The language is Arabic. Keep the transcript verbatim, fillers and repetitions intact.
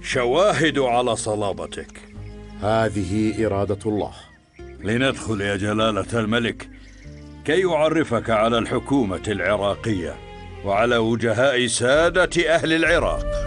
شواهد على صلابتك. هذه إرادة الله. لندخل يا جلالة الملك كي يعرفك على الحكومة العراقية وعلى وجهاء سادة أهل العراق.